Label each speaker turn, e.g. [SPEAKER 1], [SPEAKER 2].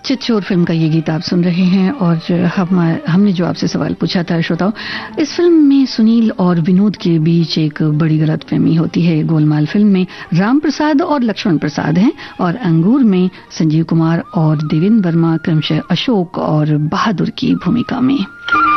[SPEAKER 1] Chitchor film का ये गीत आप सुन रहे हैं और हमने जो आपसे सवाल पूछा था श्रोताओं, इस फिल्म में सुनील और विनोद के बीच एक बड़ी गलतफहमी होती है। गोलमाल फिल्म में राम प्रसाद और लक्ष्मण प्रसाद हैं और अंगूर में संजीव कुमार और देवेंद्र वर्मा क्रमशः अशोक और बहादुर की भूमिका में।